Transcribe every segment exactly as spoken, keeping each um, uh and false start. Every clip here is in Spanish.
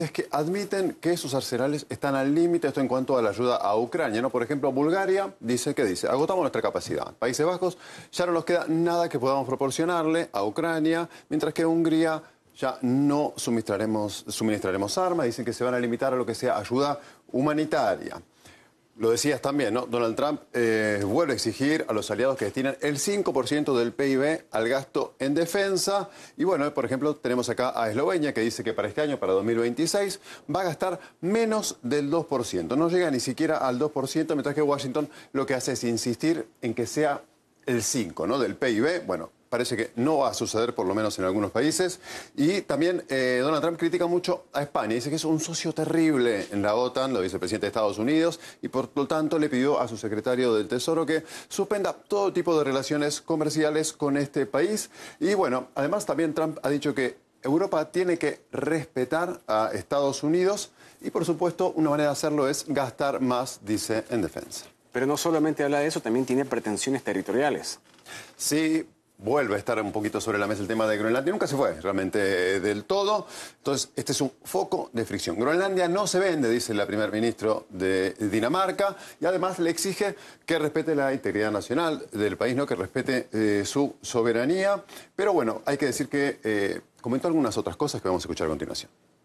es que admiten que sus arsenales están al límite, esto en cuanto a la ayuda a Ucrania, ¿no? Por ejemplo, Bulgaria dice que dice, agotamos nuestra capacidad. Países Bajos, ya no nos queda nada que podamos proporcionarle a Ucrania, mientras que Hungría ya no suministraremos, suministraremos armas, dicen que se van a limitar a lo que sea ayuda humanitaria. Lo decías también, ¿no? Donald Trump eh, vuelve a exigir a los aliados que destinen el cinco por ciento del P I B al gasto en defensa. Y bueno, por ejemplo, tenemos acá a Eslovenia que dice que para este año, para dos mil veintiséis, va a gastar menos del dos por ciento. No llega ni siquiera al dos por ciento, mientras que Washington lo que hace es insistir en que sea el cinco por ciento, ¿no? Del P I B. Bueno, parece que no va a suceder, por lo menos en algunos países. Y también eh, Donald Trump critica mucho a España. Dice que es un socio terrible en la OTAN, lo dice el presidente de Estados Unidos, y por lo tanto le pidió a su secretario del Tesoro que suspenda todo tipo de relaciones comerciales con este país. Y bueno, además también Trump ha dicho que Europa tiene que respetar a Estados Unidos y, por supuesto, una manera de hacerlo es gastar más, dice, en defensa. Pero no solamente habla de eso, también tiene pretensiones territoriales. Sí. Vuelve a estar un poquito sobre la mesa el tema de Groenlandia. Nunca se fue realmente del todo. Entonces, este es un foco de fricción. Groenlandia no se vende, dice la primer ministro de Dinamarca, y además le exige que respete la integridad nacional del país, ¿no? Que respete eh, su soberanía. Pero bueno, hay que decir que eh, comentó algunas otras cosas que vamos a escuchar a continuación.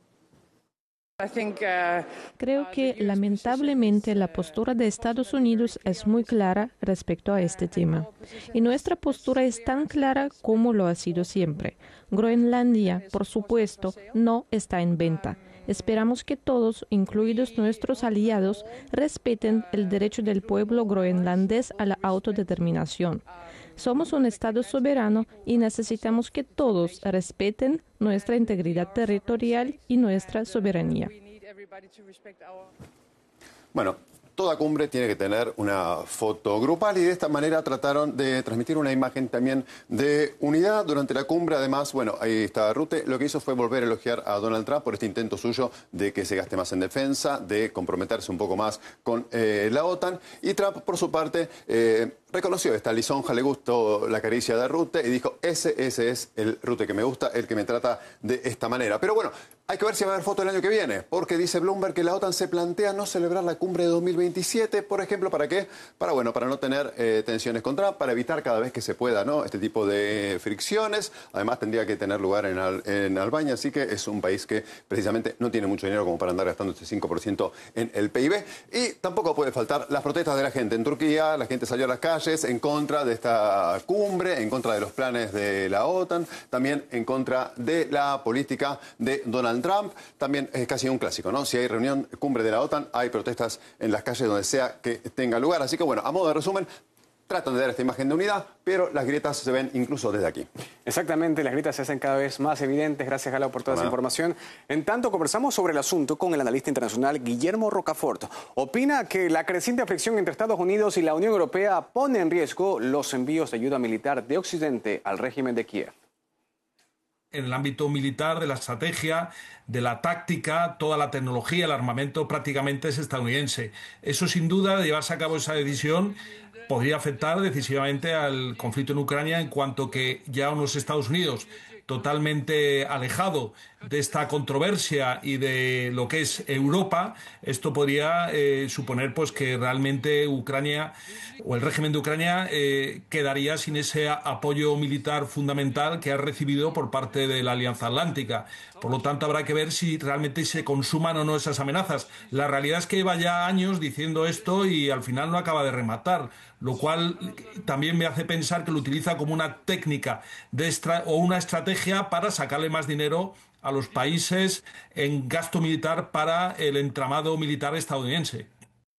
Creo que lamentablemente la postura de Estados Unidos es muy clara respecto a este tema. Y nuestra postura es tan clara como lo ha sido siempre. Groenlandia, por supuesto, no está en venta. Esperamos que todos, incluidos nuestros aliados, respeten el derecho del pueblo groenlandés a la autodeterminación. Somos un Estado soberano y necesitamos que todos respeten nuestra integridad territorial y nuestra soberanía. Bueno, toda cumbre tiene que tener una foto grupal y de esta manera trataron de transmitir una imagen también de unidad durante la cumbre. Además, bueno, ahí está Rutte. Lo que hizo fue volver a elogiar a Donald Trump por este intento suyo de que se gaste más en defensa, de comprometerse un poco más con eh, la OTAN. Y Trump, por su parte, eh, reconoció esta lisonja, le gustó la caricia de Rutte y dijo, ese, ese es el Rutte que me gusta, el que me trata de esta manera. Pero bueno, hay que ver si va a haber foto el año que viene, porque dice Bloomberg que la OTAN se plantea no celebrar la cumbre de dos mil veintisiete, por ejemplo, ¿para qué? Para, bueno, para no tener eh, tensiones con Trump, para evitar cada vez que se pueda, ¿no? Este tipo de fricciones. Además, tendría que tener lugar en, Al en Albania, así que es un país que precisamente no tiene mucho dinero como para andar gastando este cinco por ciento en el P I B. Y tampoco puede faltar las protestas de la gente. En Turquía, la gente salió a las calles en contra de esta cumbre, en contra de los planes de la OTAN, también en contra de la política de Donald Trump. También es casi un clásico, ¿no? Si hay reunión, cumbre de la OTAN, hay protestas en las calles donde sea que tenga lugar. Así que bueno, a modo de resumen, tratan de dar esta imagen de unidad, pero las grietas se ven incluso desde aquí. Exactamente, las grietas se hacen cada vez más evidentes. Gracias, Galo, por toda esa información. En tanto, conversamos sobre el asunto con el analista internacional Guillermo Rocafort. Opina que la creciente fricción entre Estados Unidos y la Unión Europea pone en riesgo los envíos de ayuda militar de Occidente al régimen de Kiev. En el ámbito militar, de la estrategia, de la táctica, toda la tecnología, el armamento prácticamente es estadounidense. Eso, sin duda, de llevarse a cabo esa decisión, podría afectar decisivamente al conflicto en Ucrania, en cuanto que ya unos Estados Unidos totalmente alejado de esta controversia y de lo que es Europa, esto podría eh, suponer pues que realmente Ucrania o el régimen de Ucrania eh, quedaría sin ese apoyo militar fundamental que ha recibido por parte de la Alianza Atlántica. Por lo tanto, habrá que ver si realmente se consuman o no esas amenazas. La realidad es que lleva ya años diciendo esto y al final no acaba de rematar, lo cual también me hace pensar que lo utiliza como una técnica de extra, o una estrategia para sacarle más dinero a los países en gasto militar para el entramado militar estadounidense.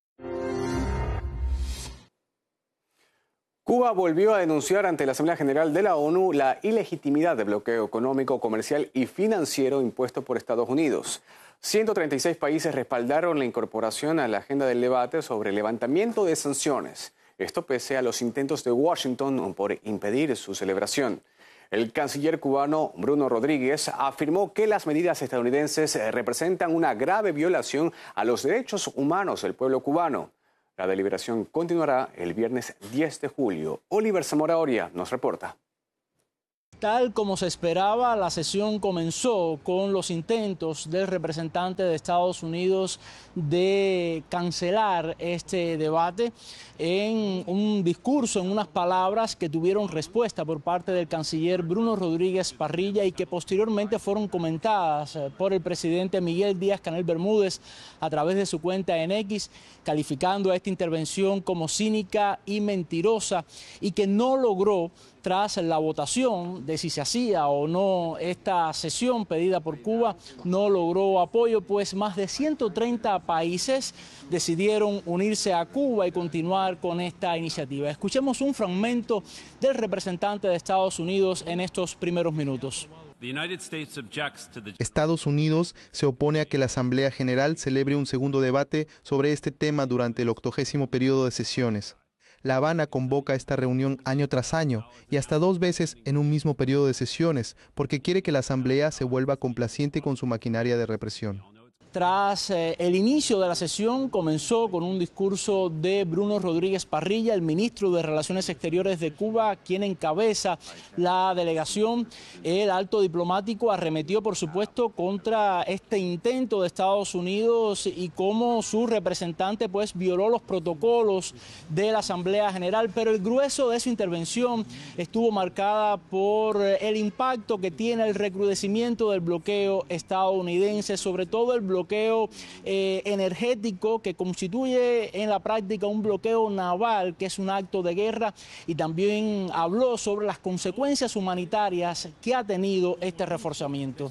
Cuba volvió a denunciar ante la Asamblea General de la ONU la ilegitimidad del bloqueo económico, comercial y financiero impuesto por Estados Unidos. ciento treinta y seis países respaldaron la incorporación a la agenda del debate sobre el levantamiento de sanciones. Esto pese a los intentos de Washington por impedir su celebración. El canciller cubano Bruno Rodríguez afirmó que las medidas estadounidenses representan una grave violación a los derechos humanos del pueblo cubano. La deliberación continuará el viernes diez de julio. Oliver Zamora Oria nos reporta. Tal como se esperaba, la sesión comenzó con los intentos del representante de Estados Unidos de cancelar este debate en un discurso, en unas palabras que tuvieron respuesta por parte del canciller Bruno Rodríguez Parrilla y que posteriormente fueron comentadas por el presidente Miguel Díaz-Canel Bermúdez a través de su cuenta en X, calificando a esta intervención como cínica y mentirosa y que no logró, tras la votación de si se hacía o no esta sesión pedida por Cuba, no logró apoyo, pues más de ciento treinta países decidieron unirse a Cuba y continuar con esta iniciativa. Escuchemos un fragmento del representante de Estados Unidos en estos primeros minutos. Estados Unidos se opone a que la Asamblea General celebre un segundo debate sobre este tema durante el octogésimo periodo de sesiones. La Habana convoca esta reunión año tras año y hasta dos veces en un mismo periodo de sesiones porque quiere que la Asamblea se vuelva complaciente con su maquinaria de represión. Tras eh, el inicio de la sesión comenzó con un discurso de Bruno Rodríguez Parrilla, el ministro de Relaciones Exteriores de Cuba, quien encabeza la delegación. El alto diplomático arremetió, por supuesto, contra este intento de Estados Unidos y cómo su representante pues violó los protocolos de la Asamblea General, pero el grueso de su intervención estuvo marcada por el impacto que tiene el recrudecimiento del bloqueo estadounidense, sobre todo el bloqueo bloqueo eh, energético que constituye en la práctica un bloqueo naval, que es un acto de guerra, y también habló sobre las consecuencias humanitarias que ha tenido este reforzamiento.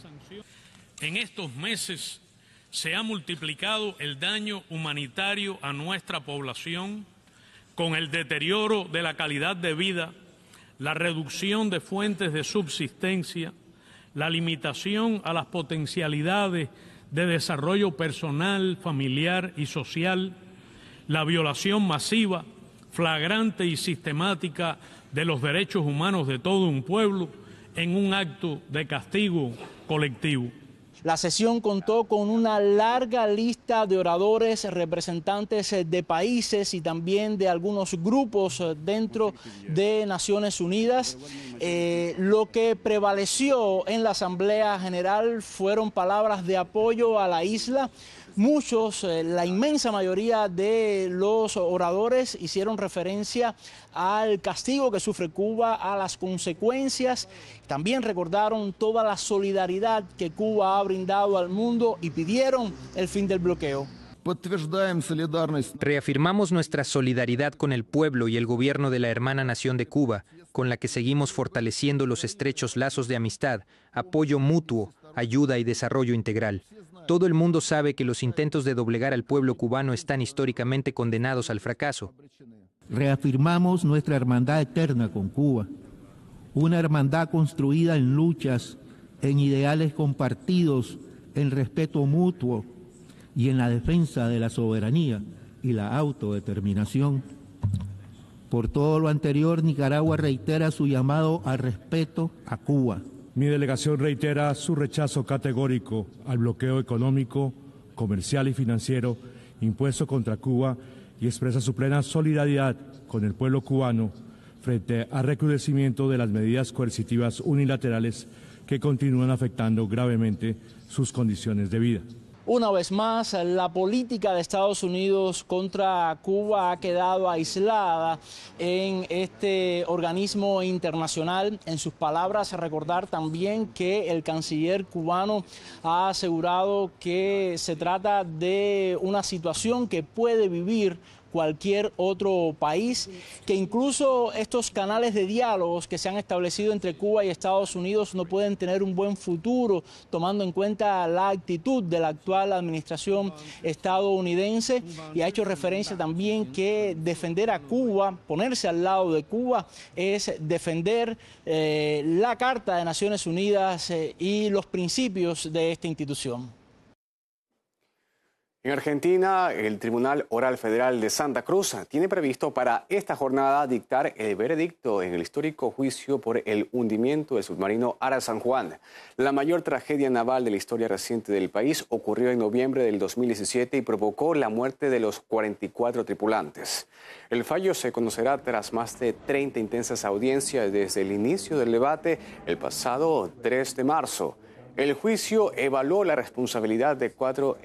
En estos meses se ha multiplicado el daño humanitario a nuestra población con el deterioro de la calidad de vida, la reducción de fuentes de subsistencia, la limitación a las potencialidades de desarrollo personal, familiar y social, la violación masiva, flagrante y sistemática de los derechos humanos de todo un pueblo en un acto de castigo colectivo. La sesión contó con una larga lista de oradores, representantes de países y también de algunos grupos dentro de Naciones Unidas. Eh, lo que prevaleció en la Asamblea General fueron palabras de apoyo a la isla. Muchos, eh, la inmensa mayoría de los oradores hicieron referencia al castigo que sufre Cuba, a las consecuencias. También recordaron toda la solidaridad que Cuba ha brindado al mundo y pidieron el fin del bloqueo. Reafirmamos nuestra solidaridad con el pueblo y el gobierno de la hermana nación de Cuba, con la que seguimos fortaleciendo los estrechos lazos de amistad, apoyo mutuo, ayuda y desarrollo integral. Todo el mundo sabe que los intentos de doblegar al pueblo cubano están históricamente condenados al fracaso. Reafirmamos nuestra hermandad eterna con Cuba, una hermandad construida en luchas, en ideales compartidos, en respeto mutuo y en la defensa de la soberanía y la autodeterminación. Por todo lo anterior, Nicaragua reitera su llamado al respeto a Cuba. Mi delegación reitera su rechazo categórico al bloqueo económico, comercial y financiero impuesto contra Cuba y expresa su plena solidaridad con el pueblo cubano frente al recrudecimiento de las medidas coercitivas unilaterales que continúan afectando gravemente sus condiciones de vida. Una vez más, la política de Estados Unidos contra Cuba ha quedado aislada en este organismo internacional. En sus palabras, recordar también que el canciller cubano ha asegurado que se trata de una situación que puede vivir cualquier otro país, que incluso estos canales de diálogos que se han establecido entre Cuba y Estados Unidos no pueden tener un buen futuro, tomando en cuenta la actitud de la actual administración estadounidense, y ha hecho referencia también que defender a Cuba, ponerse al lado de Cuba, es defender eh, la Carta de Naciones Unidas eh, y los principios de esta institución. En Argentina, el Tribunal Oral Federal de Santa Cruz tiene previsto para esta jornada dictar el veredicto en el histórico juicio por el hundimiento del submarino Ara San Juan. La mayor tragedia naval de la historia reciente del país ocurrió en noviembre del dos mil diecisiete y provocó la muerte de los cuarenta y cuatro tripulantes. El fallo se conocerá tras más de treinta intensas audiencias desde el inicio del debate el pasado tres de marzo. El juicio evaluó la responsabilidad de cuatro